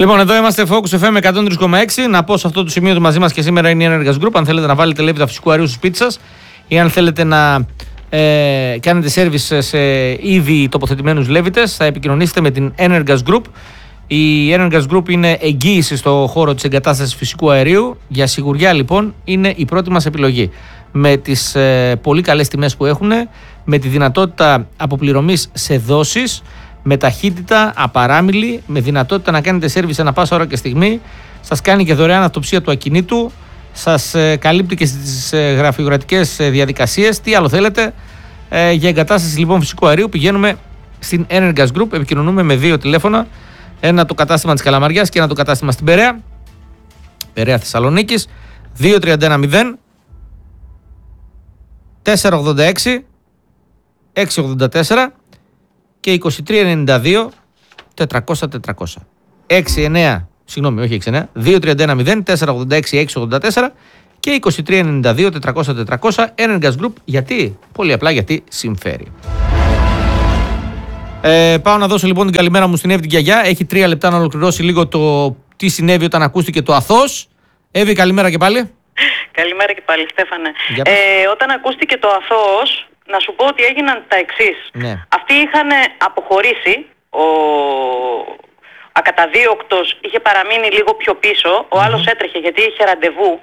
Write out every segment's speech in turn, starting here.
Λοιπόν, εδώ είμαστε Focus FM 103,6. Να πω σε αυτό το σημείο του μαζί μας και σήμερα είναι η Energas Group. Αν θέλετε να βάλετε λέβητα φυσικού αερίου στο σπίτι σας ή αν θέλετε να κάνετε service σε ήδη τοποθετημένους λέβητες, θα επικοινωνήσετε με την Energas Group. Η Energas Group είναι εγγύηση στο χώρο της εγκατάστασης φυσικού αερίου. Για σιγουριά λοιπόν είναι η πρώτη μας επιλογή. Με τις πολύ καλές τιμές που έχουν, με τη δυνατότητα αποπληρωμής σε δόσεις, με ταχύτητα, απαράμιλη, με δυνατότητα να κάνετε σέρβις ανά πάσα ώρα και στιγμή. Σας κάνει και δωρεάν αυτοψία του ακινήτου. Σας καλύπτει και στις γραφειοκρατικές διαδικασίες. Τι άλλο θέλετε. Για εγκατάσταση λοιπόν φυσικού αερίου πηγαίνουμε στην Energas Group. Επικοινωνούμε με 2 τηλέφωνα. Ένα το κατάστημα της Καλαμαριάς και ένα το κατάστημα στην Περαία. Περαία Θεσσαλονίκης. 2310 486 684 και 2392 400 400. 69, συγγνώμη, όχι 69, 2310 486 684 και 2392 400 400. Energas Group, γιατί? Πολύ απλά γιατί συμφέρει. Πάω να δώσω λοιπόν την καλημέρα μου στην Εύη την γιαγιά. Έχει 3 λεπτά να ολοκληρώσει λίγο το τι συνέβη όταν ακούστηκε το αθώος. Εύη, καλημέρα και πάλι. Καλημέρα και πάλι, Στέφανε. Όταν ακούστηκε το αθώος, να σου πω ότι έγιναν τα εξής. Ναι. Αυτοί είχαν αποχωρήσει, ο ακαταδίωκτος είχε παραμείνει λίγο πιο πίσω, ο άλλος έτρεχε γιατί είχε ραντεβού,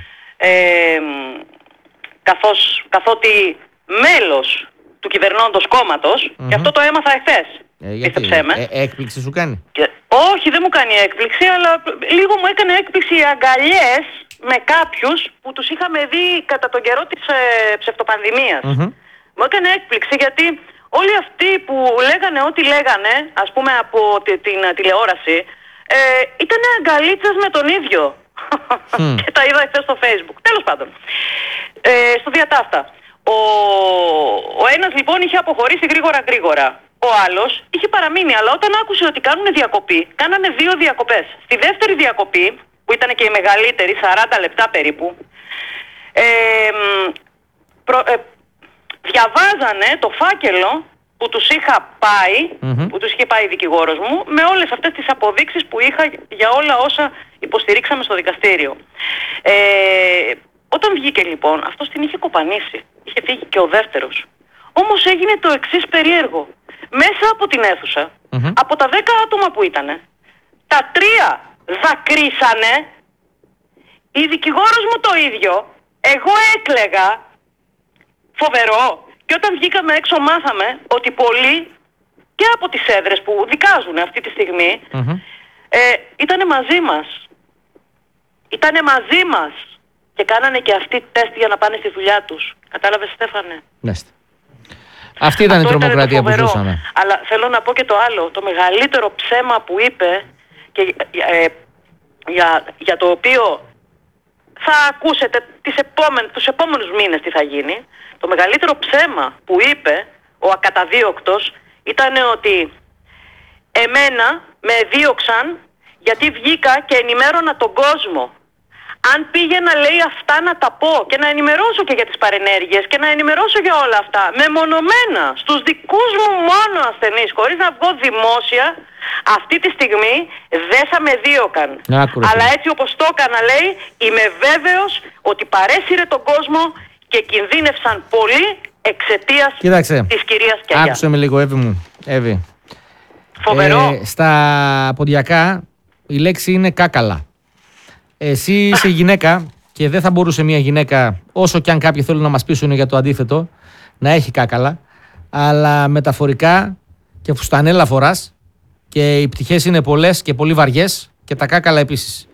καθότι μέλος του κυβερνώντος κόμματος, και αυτό το έμαθα εχθές. Πίστεψέ με. Έκπληξη σου κάνει? Όχι, δεν μου κάνει έκπληξη, αλλά λίγο μου έκανε έκπληξη οι αγκαλιές με κάποιους που τους είχαμε δει κατά τον καιρό της ψευτοπανδημίας. Μου έκανε έκπληξη γιατί όλοι αυτοί που λέγανε ό,τι λέγανε, ας πούμε από την τηλεόραση, ήταν αγκαλίτσες με τον ίδιο. Και τα είδα χθες στο Facebook. Τέλος πάντων, στο διατάφτα. Ο ένας λοιπόν είχε αποχωρήσει γρήγορα. Ο άλλος είχε παραμείνει, αλλά όταν άκουσε ότι κάνουν διακοπή, κάνανε 2 διακοπές. Στη δεύτερη διακοπή, που ήταν και η μεγαλύτερη, 40 λεπτά περίπου, διαβάζανε το φάκελο που τους είχα πάει, που τους είχε πάει η δικηγόρος μου, με όλες αυτές τις αποδείξεις που είχα για όλα όσα υποστηρίξαμε στο δικαστήριο. Όταν βγήκε λοιπόν, αυτός την είχε κοπανίσει. Είχε φύγει και ο δεύτερος. Όμως έγινε το εξής περίεργο. Μέσα από την αίθουσα, από τα 10 άτομα που ήτανε, τα 3 δακρύσανε, η δικηγόρος μου το ίδιο, εγώ έκλαιγα, φοβερό. Και όταν βγήκαμε έξω μάθαμε ότι πολλοί και από τις έδρες που δικάζουν αυτή τη στιγμή ήτανε μαζί μας. Ήτανε μαζί μας. Και κάνανε και αυτοί τεστ για να πάνε στη δουλειά τους. Κατάλαβες, Στέφανε? Ναι. Αυτή ήταν η τρομοκρατία που ζούσαμε. Αλλά θέλω να πω και το άλλο. Το μεγαλύτερο ψέμα που είπε και για το οποίο θα ακούσετε τους επόμενους μήνες τι θα γίνει. Το μεγαλύτερο ψέμα που είπε ο ακαταδίωκτος ήταν ότι εμένα με δίωξαν γιατί βγήκα και ενημέρωνα τον κόσμο. Αν πήγαινα, λέει, αυτά να τα πω και να ενημερώσω και για τις παρενέργειες και να ενημερώσω για όλα αυτά μεμονωμένα στους δικούς μου μόνο ασθενείς, χωρίς να βγω δημόσια, αυτή τη στιγμή δεν θα με δίωκαν. Αλλά έτσι όπως το έκανα, λέει, είμαι βέβαιος ότι παρέσυρε τον κόσμο και κινδύνευσαν πολύ εξαιτίας της κυρίας Κιαγιά. Άκουσε με λίγο, Εύη μου. Εύη. Φοβερό. Στα ποντιακά η λέξη είναι κάκαλα. Εσύ είσαι γυναίκα και δεν θα μπορούσε μια γυναίκα, όσο κι αν κάποιοι θέλουν να μας πείσουν για το αντίθετο, να έχει κάκαλα, αλλά μεταφορικά και φουστανέλα φοράς και οι πτυχές είναι πολλές και πολύ βαριές και τα κάκαλα επίσης.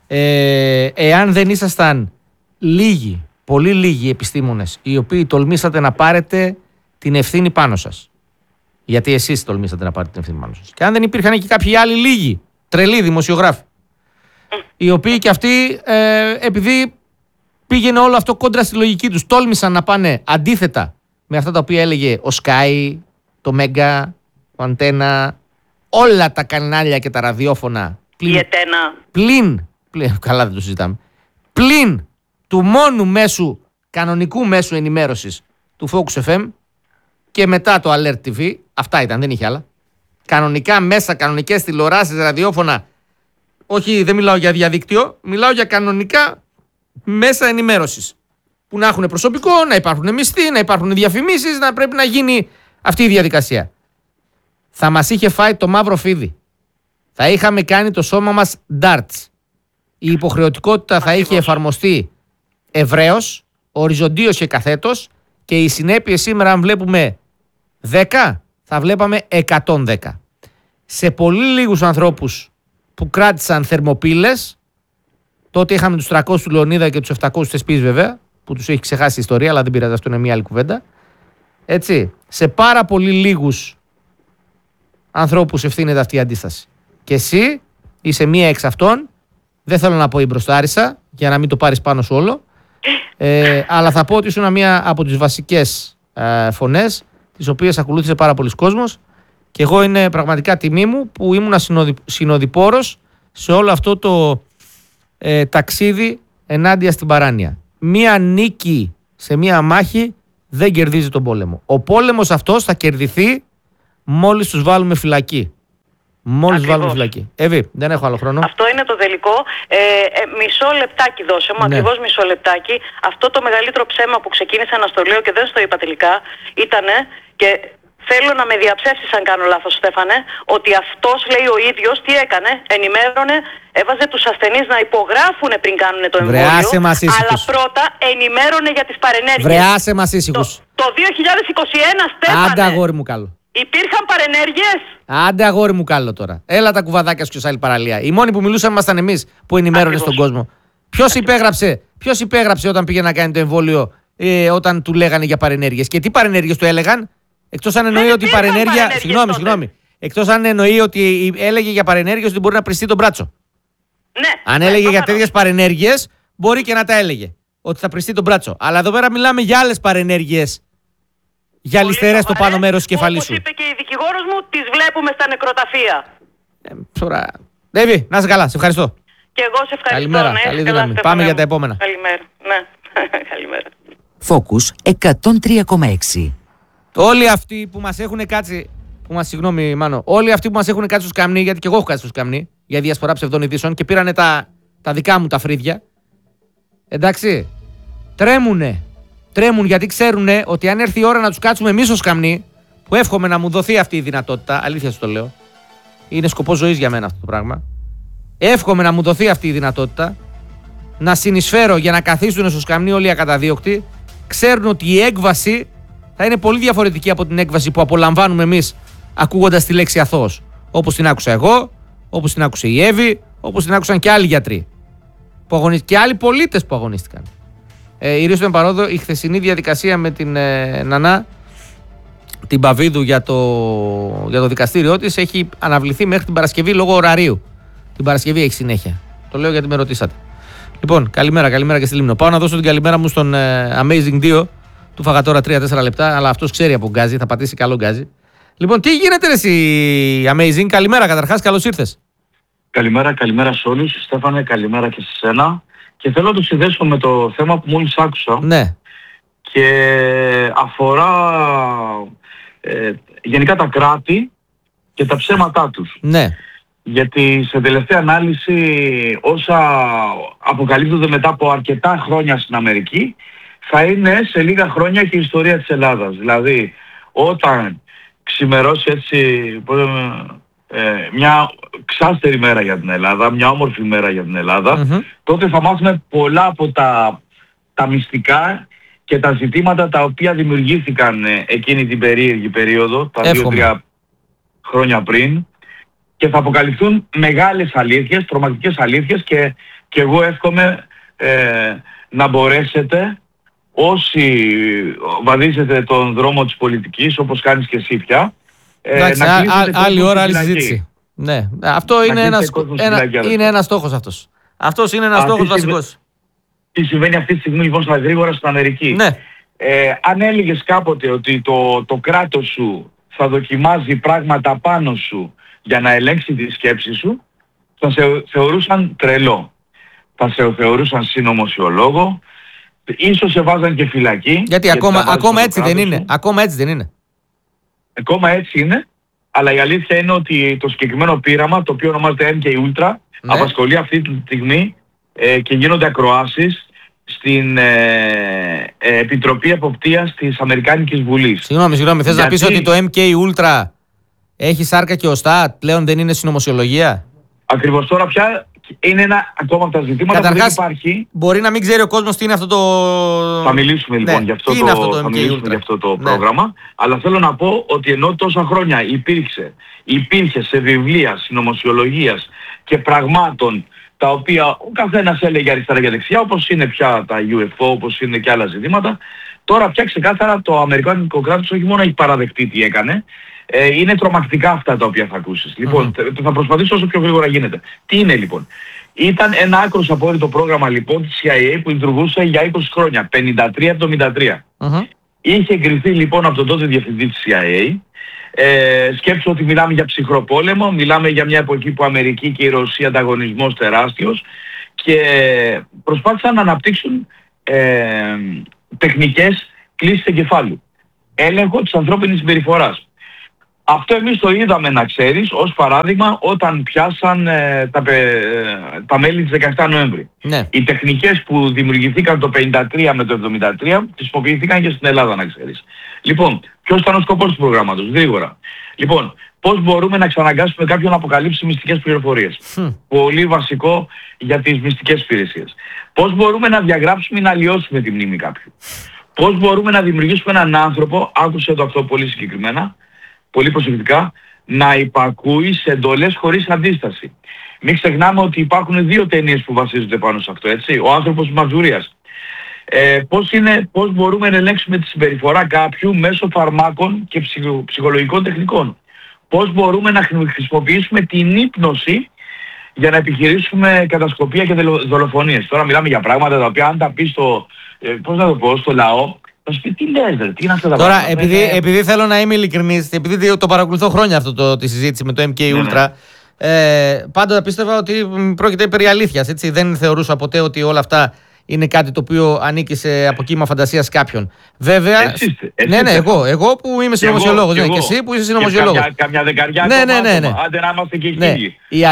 Εάν δεν ήσασταν λίγοι, πολύ λίγοι επιστήμονες οι οποίοι τολμήσατε να πάρετε την ευθύνη πάνω σας, γιατί εσείς τολμήσατε να πάρετε την ευθύνη πάνω σας, και αν δεν υπήρχαν και κάποιοι άλλοι λίγοι τρελοί δημοσιογράφοι, οι οποίοι και αυτοί, επειδή πήγαινε όλο αυτό κόντρα στη λογική τους, τόλμησαν να πάνε αντίθετα με αυτά τα οποία έλεγε ο Sky, το Μέγκα, ο Αντένα, όλα τα κανάλια και τα ραδιόφωνα. Πλην, καλά δεν το συζητάμε, πλην του μόνου μέσου, κανονικού μέσου ενημέρωσης του Focus FM και μετά το Alert TV, αυτά ήταν, δεν είχε άλλα. Κανονικά μέσα, κανονικές τηλεοράσεις, ραδιόφωνα, όχι, δεν μιλάω για διαδίκτυο, μιλάω για κανονικά μέσα ενημέρωσης. Που να έχουν προσωπικό, να υπάρχουν μισθοί, να υπάρχουν διαφημίσεις, να πρέπει να γίνει αυτή η διαδικασία. Θα μας είχε φάει το μαύρο φίδι. Θα είχαμε κάνει το σώμα μας darts. Η υποχρεωτικότητα θα είχε εφαρμοστεί ευρέως, οριζοντίως και καθέτος, και οι συνέπειες σήμερα, αν βλέπουμε 10, θα βλέπαμε 110. Σε πολύ λίγους ανθρώπους που κράτησαν θερμοπύλες, τότε είχαμε τους 300 του Λεωνίδα και τους 700 Θεσπής βέβαια, που τους έχει ξεχάσει η ιστορία, αλλά δεν πειράζει, αυτό είναι μια άλλη κουβέντα. Έτσι, σε πάρα πολύ λίγους ανθρώπους ευθύνεται αυτή η αντίσταση. Και εσύ είσαι μία εξ αυτών. Δεν θέλω να πω η μπροστάρισα, για να μην το πάρεις πάνω σου όλο. Αλλά θα πω ότι ήσουν μία από τις βασικές φωνές, τις οποίες ακολούθησε πάρα πολλοί κόσμος. Και εγώ είναι πραγματικά τιμή μου που ήμουν συνοδοιπόρος σε όλο αυτό το ταξίδι ενάντια στην παράνοια. Μία νίκη σε μία μάχη δεν κερδίζει τον πόλεμο. Ο πόλεμος αυτός θα κερδιθεί μόλις τους βάλουμε φυλακή. Μόλις βάλουμε φυλακή. Εύη, δεν έχω άλλο χρόνο. Αυτό είναι το τελικό. Μισό λεπτάκι δώσε μου, ακριβώς μισό λεπτάκι. Αυτό το μεγαλύτερο ψέμα που ξεκίνησα να στο λέω και δεν στο είπα τελικά ήτανε, και θέλω να με διαψεύσεις αν κάνω λάθος, Στέφανε, ότι αυτός, λέει ο ίδιος, τι έκανε, ενημέρωνε, έβαζε τους ασθενείς να υπογράφουν πριν κάνουν το εμβόλιο, αλλά πρώτα ενημέρωνε για τις παρενέργειες. Βρεάσε μας ήσυχους. Το 2021, Στέφανε. Άντε αγόρι μου καλό. Υπήρχαν παρενέργειες. Άντε αγόρι μου καλό τώρα. Έλα τα κουβαδάκια σου και σε άλλη παραλία. Οι μόνοι που μιλούσαν ήμασταν εμείς που ενημέρωνε στον κόσμο. Ποιος υπέγραψε όταν πήγε να κάνει το εμβόλιο, όταν του λέγανε για παρενέργειες? Και τι παρενέργειες του έλεγαν? Εκτός αν εννοεί ότι η παρενέργεια. Συγγνώμη. Εκτός αν εννοεί ότι έλεγε για παρενέργειες ότι μπορεί να πριστεί τον μπράτσο. Ναι. Αν έλεγε για τέτοιες παρενέργειες, μπορεί και να τα έλεγε. Ότι θα πριστεί τον μπράτσο. Αλλά εδώ πέρα μιλάμε για άλλες παρενέργειες. Για ληστερές στο πάνω μέρος της κεφαλής σου. Όπως είπε και η δικηγόρος μου, τις βλέπουμε στα νεκροταφεία. Τώρα. Εύη, να είσαι καλά, σε ευχαριστώ. Και εγώ σε ευχαριστώ. Καλημέρα, ναι, καλή δύναμη. Πάμε για τα επόμενα. Καλημέρα. Ναι. Καλημέρα. Focus 103,6. Όλοι αυτοί που μας έχουν κάτσει. Συγγνώμη, Μάνο. Όλοι αυτοί που μας έχουν κάτσει στο σκαμνί, γιατί και εγώ έχω κάτσει στο σκαμνί για διασπορά ψευδών ειδήσεων και πήρανε τα δικά μου τα φρύδια. Εντάξει. Τρέμουν γιατί ξέρουν ότι αν έρθει η ώρα να τους κάτσουμε εμείς στο σκαμνί, που εύχομαι να μου δοθεί αυτή η δυνατότητα, αλήθεια σου το λέω, είναι σκοπός ζωής για μένα αυτό το πράγμα. Εύχομαι να μου δοθεί αυτή η δυνατότητα, να συνεισφέρω για να καθίσουν στο σκαμνί όλοι οι ακαταδίωκτοι. Ξέρουν ότι η έκβαση θα είναι πολύ διαφορετική από την έκβαση που απολαμβάνουμε εμείς ακούγοντας τη λέξη αθώος. Όπως την άκουσα εγώ, όπως την άκουσε η Εύη, όπως την άκουσαν και άλλοι γιατροί και άλλοι πολίτες που αγωνίστηκαν. Η Ρίστο Παρόδο, η χθεσινή διαδικασία με την Νανά, την Παβίδου για το δικαστήριό της, έχει αναβληθεί μέχρι την Παρασκευή λόγω ωραρίου. Την Παρασκευή έχει συνέχεια. Το λέω γιατί με ρωτήσατε. Λοιπόν, καλημέρα και στη Λίμνο. Πάω να δώσω την καλημέρα μου στον Amazing 2. Του φάγα τώρα 3-4 λεπτά, αλλά αυτός ξέρει από γκάζι, θα πατήσει καλό γκάζι. Λοιπόν, τι γίνεται ρε εσύ Amazing? Καλημέρα καταρχάς, καλώς ήρθες. Καλημέρα σε όλους. Στέφανε, καλημέρα και σε σένα. Και θέλω να το συνδέσω με το θέμα που μόλις άκουσα. Ναι. Και αφορά γενικά τα κράτη και τα ψέματά τους. Ναι. Γιατί σε τελευταία ανάλυση όσα αποκαλύπτονται μετά από αρκετά χρόνια στην Αμερική θα είναι σε λίγα χρόνια και η ιστορία της Ελλάδας. Δηλαδή όταν ξημερώσει έτσι μια ξάστερη μέρα για την Ελλάδα, μια όμορφη μέρα για την Ελλάδα, τότε θα μάθουμε πολλά από τα μυστικά και τα ζητήματα τα οποία δημιουργήθηκαν εκείνη την περίεργη περίοδο, τα 2-3 χρόνια πριν, και θα αποκαλυφθούν μεγάλες αλήθειες, τρομακτικές αλήθειες, και εγώ εύχομαι να μπορέσετε, όσοι βαδίζετε τον δρόμο της πολιτικής, όπως κάνεις και εσύ πια, εντάξει, άλλη ώρα, άλλη συζήτηση. Ναι. Αυτό είναι ένας στόχος αυτός. Αυτός είναι ένας στόχος βασικός. Τι συμβαίνει αυτή τη στιγμή λοιπόν στα γρήγορα στην Αμερική? Ναι. Αν έλεγες κάποτε ότι το κράτος σου θα δοκιμάζει πράγματα πάνω σου για να ελέγξει τη σκέψη σου, θα σε θεωρούσαν τρελό. Θα σε θεωρούσαν συνωμοσιολόγο, ίσως σε βάζαν και φυλακή. Γιατί ακόμα έτσι δεν είναι. Ακόμα έτσι δεν είναι. Ακόμα έτσι είναι, αλλά η αλήθεια είναι ότι το συγκεκριμένο πείραμα, το οποίο ονομάζεται MK Ultra, απασχολεί αυτή τη στιγμή και γίνονται ακροάσεις στην Επιτροπή Εποπτείας της Αμερικάνικης Βουλής. Συγγνώμη, θες να πεις ότι το MK Ultra έχει σάρκα και οστά, πλέον δεν είναι συνωμοσιολογία? Ακριβώς, τώρα πια είναι ένα ακόμα από τα ζητήματα που δεν υπάρχει. Μπορεί να μην ξέρει ο κόσμος τι είναι αυτό το... Θα μιλήσουμε λοιπόν για αυτό το πρόγραμμα, αλλά θέλω να πω ότι ενώ τόσα χρόνια υπήρχε σε βιβλία συνωμοσιολογίας και πραγμάτων τα οποία ο καθένας έλεγε αριστερά και δεξιά, όπως είναι πια τα UFO, όπως είναι και άλλα ζητήματα, τώρα πια ξεκάθαρα το αμερικάνικο κράτος όχι μόνο έχει παραδεχτεί τι έκανε, είναι τρομακτικά αυτά τα οποία θα ακούσεις. Λοιπόν, θα προσπαθήσω όσο πιο γρήγορα γίνεται. Τι είναι λοιπόν? Ήταν ένα άκρως απόρριτο πρόγραμμα λοιπόν της CIA που λειτουργούσε για 20 χρόνια, 53-73. Είχε εγκριθεί λοιπόν από τον τότε διευθυντή της CIA. Σκέψου ότι μιλάμε για ψυχρό πόλεμο, μιλάμε για μια εποχή που η Αμερική και η Ρωσία ανταγωνισμός τεράστιος και προσπάθησαν να αναπτύξουν τεχνικές κλίσης εγκεφάλου. Έλεγχο της ανθρώπινης συμπεριφοράς. Αυτό εμείς το είδαμε, να ξέρεις, ως παράδειγμα όταν πιάσαν τα μέλη της 17 Νοέμβρη. Ναι. Οι τεχνικές που δημιουργηθήκαν το 53 με το 73 χρησιμοποιήθηκαν και στην Ελλάδα, να ξέρεις. Λοιπόν, ποιος ήταν ο σκοπός του προγράμματος? Γρήγορα. Λοιπόν, πώς μπορούμε να ξαναγκάσουμε κάποιον να αποκαλύψει μυστικές πληροφορίες? Πολύ βασικό για τις μυστικές υπηρεσίες. Πώς μπορούμε να διαγράψουμε ή να αλλοιώσουμε τη μνήμη κάποιου? Πώς μπορούμε να δημιουργήσουμε έναν άνθρωπο, άκουσε το αυτό πολύ συγκεκριμένα, πολύ προσεκτικά, να υπακούει σε εντολές χωρίς αντίσταση. Μην ξεχνάμε ότι υπάρχουν 2 ταινίες που βασίζονται πάνω σε αυτό, έτσι. Ο άνθρωπος της Μαντζουρίας. Πώς μπορούμε να ελέγξουμε τη συμπεριφορά κάποιου μέσω φαρμάκων και ψυχολογικών τεχνικών? Πώς μπορούμε να χρησιμοποιήσουμε την ύπνωση για να επιχειρήσουμε κατασκοπία και δολοφονίες? Τώρα μιλάμε για πράγματα τα οποία αν τα πεις στο λαό, θα σου πει τι λες, τι είναι αυτά τα πράγματα. Τώρα, επειδή θέλω να είμαι ειλικρινής, επειδή το παρακολουθώ χρόνια τη συζήτηση με το MK Ultra, πάντοτε πίστευα ότι πρόκειται περί αλήθειας, έτσι. Δεν θεωρούσα ποτέ ότι όλα αυτά είναι κάτι το οποίο ανήκει σε αποκύμα φαντασίας κάποιον. Βέβαια. Εγώ που είμαι συνωμοσιολόγος. Και εσύ που είσαι συνωμοσιολόγος. Καμιά δεκαριά ναι. Άντε να είμαστε και εκεί.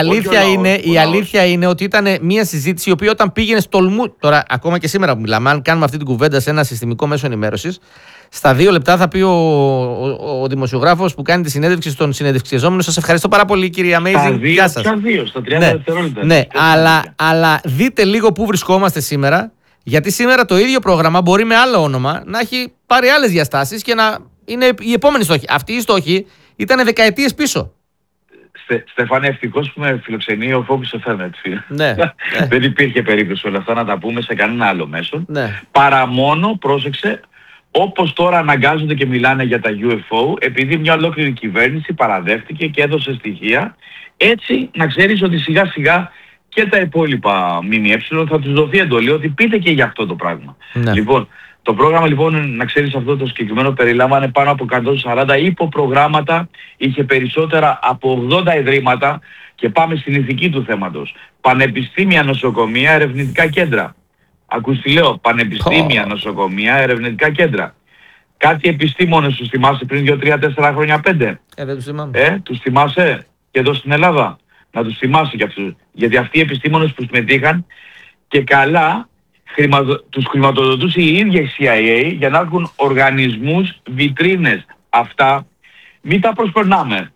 Η αλήθεια είναι ότι ήταν μια συζήτηση η οποία όταν πήγαινε τώρα, ακόμα και σήμερα που μιλάμε, αν κάνουμε αυτή την κουβέντα σε ένα συστημικό μέσο ενημέρωσης, στα 2 λεπτά θα πει ο δημοσιογράφος που κάνει τη συνέντευξη στον συνεντευξιζόμενο: σας ευχαριστώ πάρα πολύ, κύριε Amazing. Γεια σας. Στα 30 δευτερόλεπτα. Ναι, αλλά δείτε λίγο πού βρισκόμαστε σήμερα, γιατί σήμερα το ίδιο πρόγραμμα μπορεί με άλλο όνομα να έχει πάρει άλλες διαστάσεις και να είναι η επόμενη στόχη. Αυτή η στόχη ήταν δεκαετίες πίσω. Στεφάνη, ευτυχώς που με φιλοξενεί ο Focus FM, έτσι. Ναι. Δεν υπήρχε περίπτωση όλα αυτά να τα πούμε σε κανένα άλλο μέσο. Ναι. Παρά μόνο, πρόσεξε, όπως τώρα αναγκάζονται και μιλάνε για τα UFO, επειδή μια ολόκληρη κυβέρνηση παραδέχτηκε και έδωσε στοιχεία, έτσι να ξέρεις ότι σιγά σιγά και τα υπόλοιπα ΜΜΕ θα τους δοθεί εντολή ότι πείτε και για αυτό το πράγμα. Ναι. Λοιπόν, το πρόγραμμα λοιπόν, να ξέρεις, αυτό το συγκεκριμένο περιλάμβανε πάνω από 140 υποπρογράμματα, είχε περισσότερα από 80 ιδρύματα και πάμε στην ηθική του θέματος. Πανεπιστήμια, νοσοκομεία, ερευνητικά κέντρα. Ακούς τι λέω, πανεπιστήμια, νοσοκομεία, ερευνητικά κέντρα. Κάτι επιστήμονες τους θυμάσαι πριν 2, 3, 4 χρόνια, 5? Δεν τους θυμάμαι. Τους θυμάσαι και εδώ στην Ελλάδα? Να τους θυμάσαι κι αυτούς. Γιατί αυτοί οι επιστήμονες που συμμετείχαν και καλά τους χρηματοδοτούσε η ίδια η CIA για να έχουν οργανισμούς, βιτρίνες. Αυτά μην τα προσπερνάμε.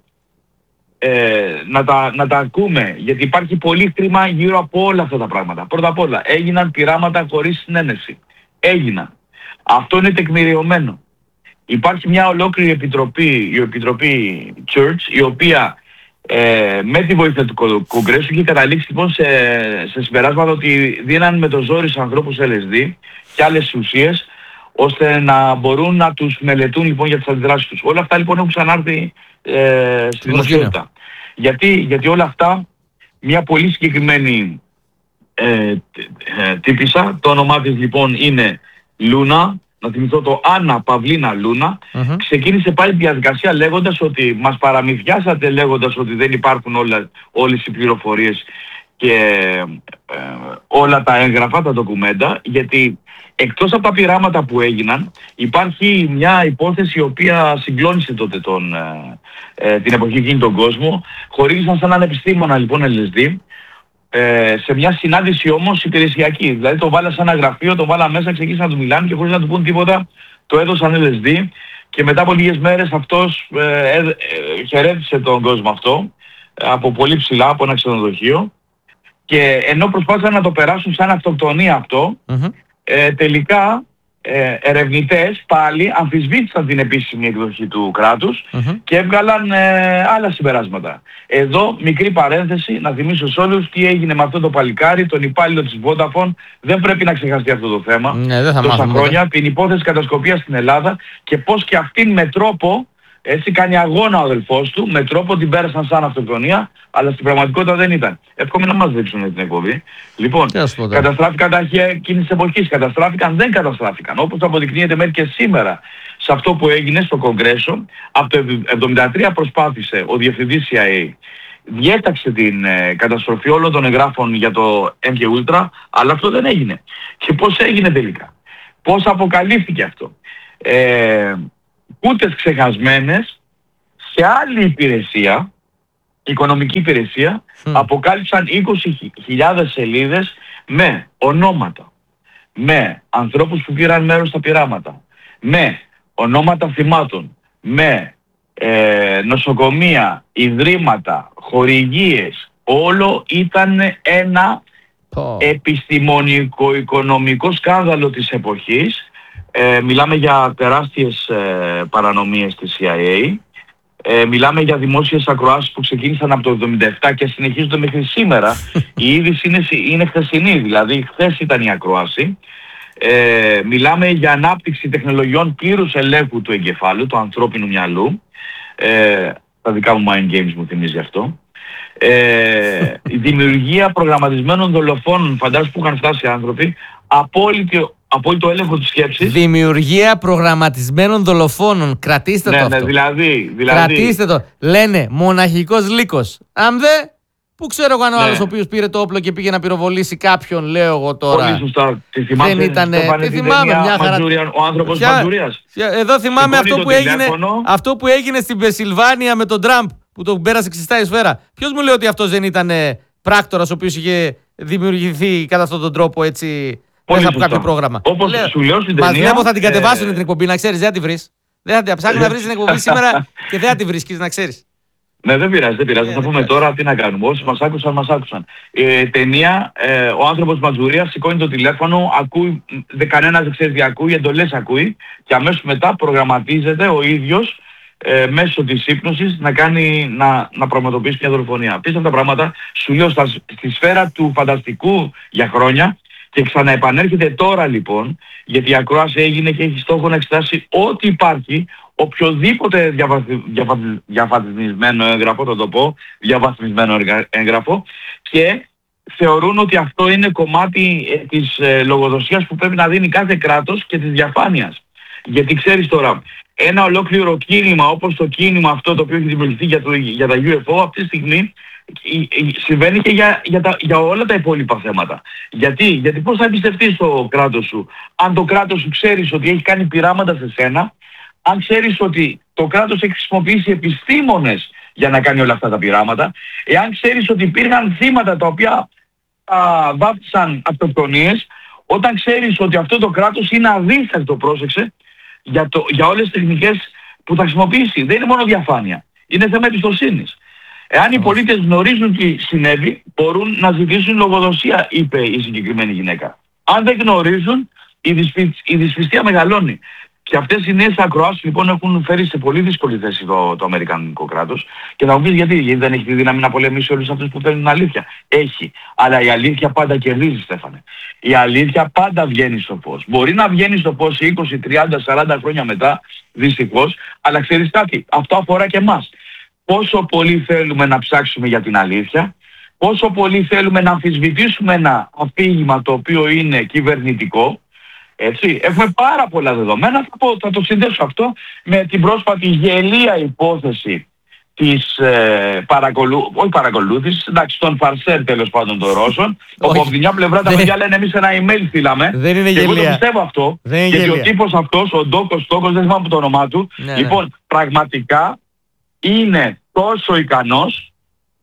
Να τα ακούμε, γιατί υπάρχει πολύ χρήμα γύρω από όλα αυτά τα πράγματα. Πρώτα απ' όλα, έγιναν πειράματα χωρίς συνένεση. Έγιναν. Αυτό είναι τεκμηριωμένο. Υπάρχει μια ολόκληρη επιτροπή, η Επιτροπή Church, η οποία με τη βοήθεια του Κογκρέσου είχε καταλήξει λοιπόν σε συμπεράσματα ότι δίναν με το ζόρι στους ανθρώπους LSD και άλλες ουσίες, ώστε να μπορούν να τους μελετούν λοιπόν για τις αντιδράσεις τους. Όλα αυτά λοιπόν έχουν ξανάρθει στη δημοσιότητα. Γιατί όλα αυτά, μια πολύ συγκεκριμένη τύπισσα, το όνομά της λοιπόν είναι Λούνα, να θυμηθώ το Άννα Παυλίνα Λούνα, ξεκίνησε πάλι τη διαδικασία λέγοντας ότι μας παραμυθιάσατε λέγοντας ότι δεν υπάρχουν όλες οι πληροφορίες και όλα τα έγγραφα, τα ντοκουμέντα, γιατί εκτός από τα πειράματα που έγιναν υπάρχει μια υπόθεση η οποία συγκλώνησε τότε την εποχή εκείνη τον κόσμο. Χορήγησαν σαν έναν επιστήμονα λοιπόν LSD, σε μια συνάντηση όμως υπηρεσιακή. Δηλαδή το βάλα σε ένα γραφείο, το βάλα μέσα, ξεκίνησαν να του μιλάνε και χωρίς να του πούν τίποτα το έδωσαν LSD και μετά από λίγες μέρες αυτός χαιρέτησε τον κόσμο αυτό από πολύ ψηλά, από ένα ξενοδοχείο, και ενώ προσπάθησαν να το περάσουν σαν αυτοκτονία αυτό, τελικά ερευνητές πάλι αμφισβήτησαν την επίσημη εκδοχή του κράτους και έβγαλαν άλλα συμπεράσματα. Εδώ, μικρή παρένθεση, να θυμίσω σε όλους τι έγινε με αυτό το παλικάρι, τον υπάλληλο της Vodafone. Δεν πρέπει να ξεχαστεί αυτό το θέμα. Τόσα χρόνια, την υπόθεση κατασκοπίας στην Ελλάδα και πώς και αυτήν με τρόπο, έτσι κάνει αγώνα ο αδελφός του, με τρόπο την πέρασαν σαν αυτοκτονία, αλλά στην πραγματικότητα δεν ήταν. Εύχομαι να μας δείξουν την εκπομπή. Λοιπόν, καταστράφηκαν τα αρχεία εκείνης της εποχής, δεν καταστράφηκαν. Όπως αποδεικνύεται μέχρι και σήμερα σε αυτό που έγινε στο Κογκρέσο, από το 1973 προσπάθησε ο διευθυντής CIA, διέταξε την καταστροφή όλων των εγγράφων για το MK Ultra, αλλά αυτό δεν έγινε. Και πώς έγινε τελικά? Πώς αποκαλύφθηκε αυτό? Κούτες ξεχασμένες σε άλλη υπηρεσία, οικονομική υπηρεσία, αποκάλυψαν 20.000 σελίδες με ονόματα, με ανθρώπους που πήραν μέρος στα πειράματα, με ονόματα θυμάτων, με νοσοκομεία, ιδρύματα, χορηγίες. Όλο ήταν ένα επιστημονικό-οικονομικό σκάνδαλο της εποχής. Μιλάμε για τεράστιες παρανομίες της CIA. Μιλάμε για δημόσιες ακροάσεις που ξεκίνησαν από το 1977 και συνεχίζονται μέχρι σήμερα. Η είδηση είναι χθεσινή, δηλαδή χθες ήταν η ακροάση. Μιλάμε για ανάπτυξη τεχνολογιών πλήρους ελέγχου του εγκεφάλου, του ανθρώπινου μυαλού. Τα δικά μου mind games μου θυμίζει αυτό. Η δημιουργία προγραμματισμένων δολοφόνων, φαντάζομαι που είχαν φτάσει άνθρωποι, απόλυτο έλεγχο της σκέψης. Δημιουργία προγραμματισμένων δολοφόνων. Κρατήστε το αυτό. Δηλαδή. Κρατήστε το. Λένε μοναχικός λύκος. Αν πού ξέρω εγώ αν ο άλλος ο οποίος πήρε το όπλο και πήγε να πυροβολήσει κάποιον, λέω εγώ τώρα. Πολύ σωστά. Δεν ήταν. Τι θυμάμαι, μια χαρά. Ο άνθρωπος Μαντζουρίας. Εδώ θυμάμαι αυτό που έγινε στην Πενσιλβάνια με τον Τραμπ που τον πέρασε ξιστά η σφαίρα. Ποιος μου λέει ότι αυτός δεν ήταν πράκτορας ο οποίος είχε δημιουργηθεί κατά αυτόν τον τρόπο έτσι. Μέσα από κάποιο πρόγραμμα. Όπως σου λέω στην ταινία. Μας βλέπω θα την κατεβάσουν την εκπομπή, να ξέρεις, δεν θα τη βρεις. Δεν θα την ψάχνει να βρεις την εκπομπή σήμερα και δεν θα τη βρίσκεις, να ξέρεις. Ναι, δεν πειράζει. Θα πούμε τώρα τι να κάνουμε. Όσοι μας άκουσαν. Ταινία, ο άνθρωπος Μαντζουρίας σηκώνει το τηλέφωνο, ακούει, κανένας δεν ξέρει τι ακούει, εντολές ακούει και αμέσως μετά προγραμματίζεται ο ίδιος μέσω της ύπνωσης να πραγματοποιήσει μια δολοφονία. Απίστευτα πράγματα, σου λέω, στη σφαίρα του φανταστικού για χρόνια. Και ξαναεπανέρχεται τώρα λοιπόν, γιατί η ακρόαση έγινε και έχει στόχο να εξετάσει ό,τι υπάρχει, οποιοδήποτε διαβαθμισμένο έγγραφο, θα το πω, διαβαθμισμένο έγγραφο, και θεωρούν ότι αυτό είναι κομμάτι της λογοδοσίας που πρέπει να δίνει κάθε κράτος και της διαφάνειας. Γιατί ξέρεις τώρα, ένα ολόκληρο κίνημα όπως το κίνημα αυτό το οποίο έχει δημιουργηθεί για τα UFO αυτή τη στιγμή συμβαίνει και για όλα τα υπόλοιπα θέματα. Γιατί πώς θα εμπιστευτείς το κράτος σου αν το κράτος σου ξέρεις ότι έχει κάνει πειράματα σε σένα, αν ξέρεις ότι το κράτος έχει χρησιμοποιήσει επιστήμονες για να κάνει όλα αυτά τα πειράματα, εάν ξέρεις ότι υπήρχαν θύματα τα οποία βάφτισαν αυτοκτονίες, όταν ξέρεις ότι αυτό το κράτος είναι αδίστακτο, πρόσεξε, για όλες τις τεχνικές που θα χρησιμοποιήσει. Δεν είναι μόνο διαφάνεια, είναι θέμα εμπιστοσύνης. Εάν οι πολίτες γνωρίζουν τι συνέβη, μπορούν να ζητήσουν λογοδοσία, είπε η συγκεκριμένη γυναίκα. Αν δεν γνωρίζουν, η δυσπιστία μεγαλώνει. Και αυτές οι νέες ακροάσεις λοιπόν έχουν φέρει σε πολύ δύσκολη θέση το αμερικανικό κράτος. Και θα μου πεις γιατί δεν έχει τη δύναμη να πολεμήσει όλους αυτούς που θέλουν αλήθεια. Έχει. Αλλά η αλήθεια πάντα κερδίζει, Στέφανε. Η αλήθεια πάντα βγαίνει στο φως. Μπορεί να βγαίνει στο φως 20, 30, 40 χρόνια μετά, δυστυχώς, αλλά ξέρεις κάτι, αυτό αφορά και εμάς. Πόσο πολύ θέλουμε να ψάξουμε για την αλήθεια, πόσο πολύ θέλουμε να αμφισβητήσουμε ένα αφήγημα το οποίο είναι κυβερνητικό. Έτσι, έχουμε πάρα πολλά δεδομένα, θα το συνδέσω αυτό με την πρόσφατη γελία υπόθεση της παρακολούθησης, εντάξει, των φαρσέρ τέλος πάντων των Ρώσων, όπου από την μια πλευρά τα παιδιά λένε εμείς ένα email στείλαμε, δεν είναι και γελία. εγώ το πιστεύω αυτό, γιατί ο τύπος αυτός, ο Ντόκος, δεν θυμάμαι το όνομά του, λοιπόν, πραγματικά είναι τόσο ικανός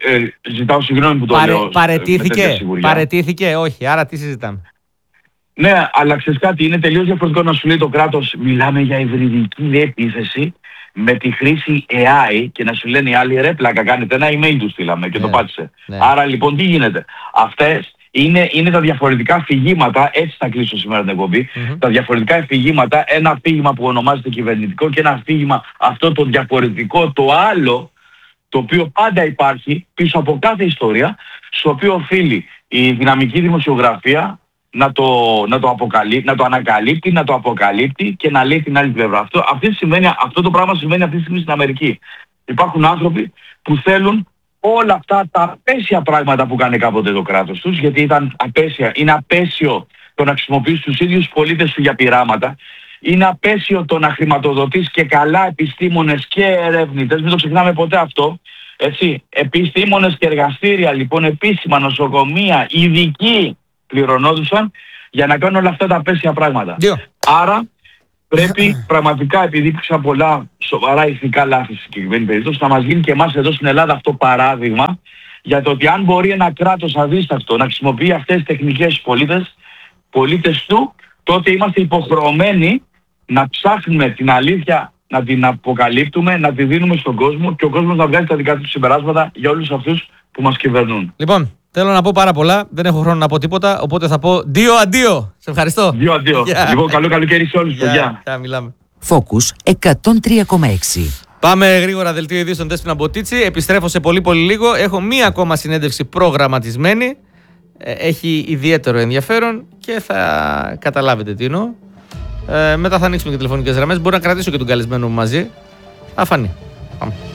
Ζητάω συγγνώμη που το λέω. Παρετήθηκε, όχι. Άρα τι συζητάμε. Ναι, αλλά ξέρεις κάτι, είναι τελείως διαφορετικό να σου λέει το κράτος, μιλάμε για υβριδική επίθεση με τη χρήση AI και να σου λένε οι άλλοι ρε πλάκα κάνετε, ένα email του στείλαμε και το πάτησε. Ναι. Άρα λοιπόν τι γίνεται. Αυτές είναι τα διαφορετικά αφηγήματα, έτσι θα κλείσω σήμερα την εκπομπή, τα διαφορετικά αφηγήματα, ένα αφήγημα που ονομάζεται κυβερνητικό και ένα αφήγημα αυτό το διαφορετικό, το άλλο, το οποίο πάντα υπάρχει πίσω από κάθε ιστορία, στο οποίο οφείλει η δυναμική δημοσιογραφία να το ανακαλύπτει, να το αποκαλύπτει και να λέει την άλλη πλευρά. Αυτό το πράγμα συμβαίνει αυτή τη στιγμή στην Αμερική. Υπάρχουν άνθρωποι που θέλουν όλα αυτά τα απέσια πράγματα που κάνει κάποτε το κράτος τους, γιατί ήταν απέσια. Είναι απέσιο το να χρησιμοποιείς τους ίδιους πολίτες σου για πειράματα. Είναι απέσιο το να χρηματοδοτείς και καλά επιστήμονες και ερευνητές. Μην το ξεχνάμε ποτέ αυτό. Έτσι, επιστήμονες και εργαστήρια, λοιπόν, επίσημα, νοσοκομεία, ειδικοί πληρωνόντουσαν για να κάνουν όλα αυτά τα απέσια πράγματα. Άρα πρέπει πραγματικά, επειδή υπήρξαν πολλά σοβαρά ηθικά λάθη στη συγκεκριμένη περίπτωση, να μας γίνει και εμάς εδώ στην Ελλάδα αυτό παράδειγμα για το ότι αν μπορεί ένα κράτος αδίστακτο να χρησιμοποιεί αυτές τις τεχνικές στους πολίτες του, τότε είμαστε υποχρεωμένοι να ψάχνουμε την αλήθεια, να την αποκαλύπτουμε, να τη δίνουμε στον κόσμο και ο κόσμος να βγάζει τα δικά του συμπεράσματα για όλους αυτούς που μας κυβερνούν. Λοιπόν, θέλω να πω πάρα πολλά, δεν έχω χρόνο να πω τίποτα, οπότε θα πω δύο αντίο. Σε ευχαριστώ. Δύο αντίο. Λοιπόν, καλό καλοκαίρι σε όλους, παιδιά. Μιλάμε. Focus 103,6. Πάμε γρήγορα, δελτίο ειδήσεων Δέσποινα Μποτίτσι. Επιστρέφω σε πολύ λίγο. Έχω μία ακόμα συνέντευξη προγραμματισμένη. Έχει ιδιαίτερο ενδιαφέρον και θα καταλάβετε τι εννοώ. Μετά θα ανοίξουμε και τηλεφωνικές γραμμές. Μπορεί να κρατήσω και τον καλεσμένο μου μαζί. Θα φανεί. Πάμε.